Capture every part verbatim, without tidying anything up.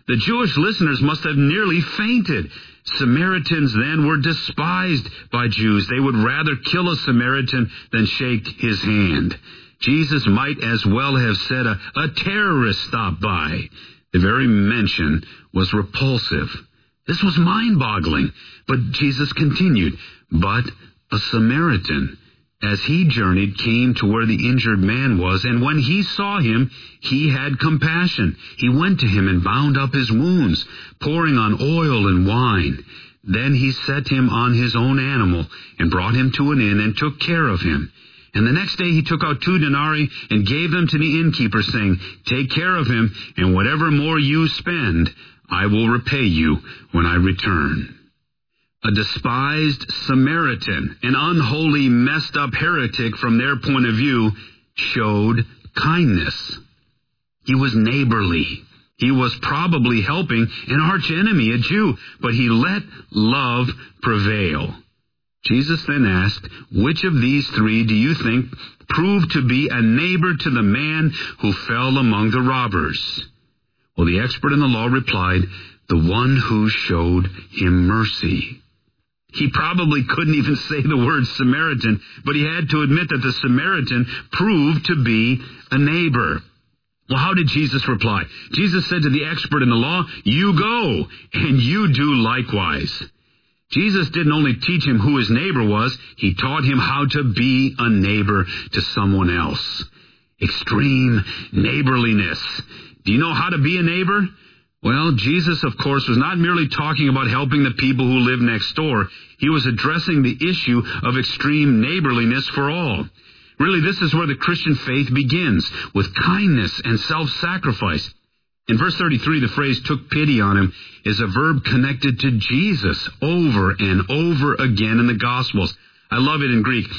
The Jewish listeners must have nearly fainted. Samaritans then were despised by Jews. They would rather kill a Samaritan than shake his hand. Jesus might as well have said a, a terrorist stopped by. The very mention was repulsive. This was mind-boggling. But Jesus continued, but a Samaritan, as he journeyed, came to where the injured man was, and when he saw him, he had compassion. He went to him and bound up his wounds, pouring on oil and wine. Then he set him on his own animal and brought him to an inn and took care of him. And the next day he took out two denarii and gave them to the innkeeper, saying, take care of him, and whatever more you spend, I will repay you when I return. A despised Samaritan, an unholy, messed up heretic from their point of view, showed kindness. He was neighborly. He was probably helping an archenemy, a Jew, but he let love prevail. Jesus then asked, which of these three do you think proved to be a neighbor to the man who fell among the robbers? Well, the expert in the law replied, the one who showed him mercy. He probably couldn't even say the word Samaritan, but he had to admit that the Samaritan proved to be a neighbor. Well, how did Jesus reply? Jesus said to the expert in the law, you go, and you do likewise. Jesus didn't only teach him who his neighbor was, he taught him how to be a neighbor to someone else. Extreme neighborliness. Do you know how to be a neighbor? Well, Jesus, of course, was not merely talking about helping the people who live next door. He was addressing the issue of extreme neighborliness for all. Really, this is where the Christian faith begins, with kindness and self-sacrifice. In verse thirty-three, the phrase took pity on him is a verb connected to Jesus over and over again in the Gospels. I love it in Greek,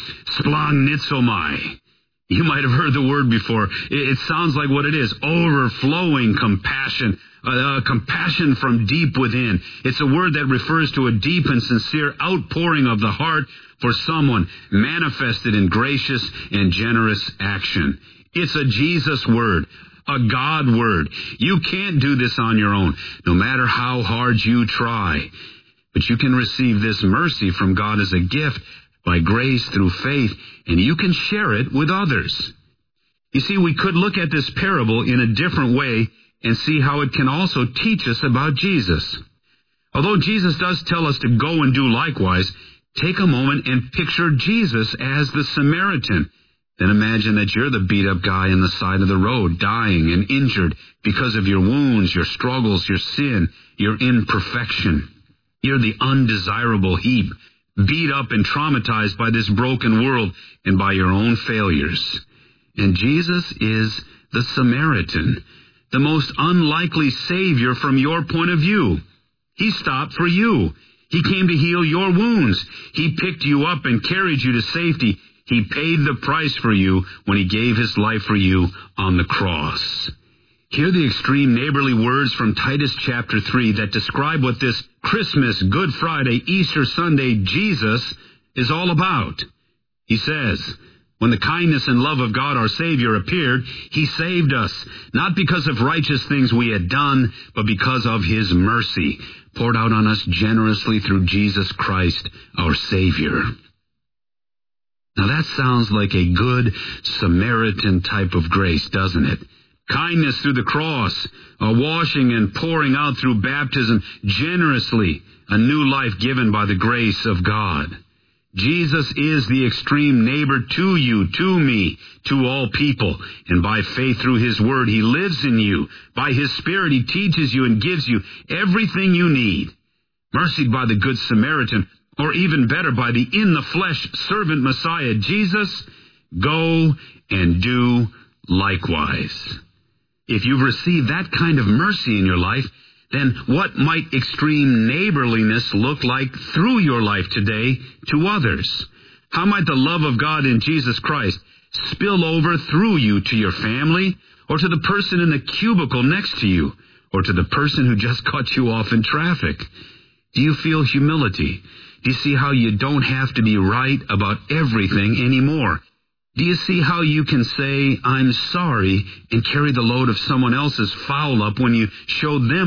splanizomai. You might have heard the word before. It sounds like what it is, overflowing compassion, uh, compassion from deep within. It's a word that refers to a deep and sincere outpouring of the heart for someone, manifested in gracious and generous action. It's a Jesus word, a God word. You can't do this on your own, no matter how hard you try. But you can receive this mercy from God as a gift by grace through faith, and you can share it with others. You see, we could look at this parable in a different way and see how it can also teach us about Jesus. Although Jesus does tell us to go and do likewise, take a moment and picture Jesus as the Samaritan. Then imagine that you're the beat-up guy on the side of the road, dying and injured because of your wounds, your struggles, your sin, your imperfection. You're the undesirable heap, beat up and traumatized by this broken world and by your own failures. And Jesus is the Samaritan, the most unlikely Savior from your point of view. He stopped for you. He came to heal your wounds. He picked you up and carried you to safety. He paid the price for you when he gave his life for you on the cross. Hear the extreme neighborly words from Titus chapter three that describe what this Christmas, Good Friday, Easter Sunday Jesus is all about. He says, when the kindness and love of God our Savior appeared, he saved us, not because of righteous things we had done, but because of his mercy, poured out on us generously through Jesus Christ, our Savior. Now that sounds like a good Samaritan type of grace, doesn't it? Kindness through the cross, a washing and pouring out through baptism generously, a new life given by the grace of God. Jesus is the extreme neighbor to you, to me, to all people. And by faith through his word, he lives in you. By his Spirit, he teaches you and gives you everything you need. Mercied by the Good Samaritan, or even better, by the in-the-flesh servant Messiah, Jesus, go and do likewise. If you've received that kind of mercy in your life, then what might extreme neighborliness look like through your life today to others? How might the love of God in Jesus Christ spill over through you to your family, or to the person in the cubicle next to you, or to the person who just cut you off in traffic? Do you feel humility? Do you see how you don't have to be right about everything anymore? Do you see how you can say, I'm sorry, and carry the load of someone else's foul up when you showed them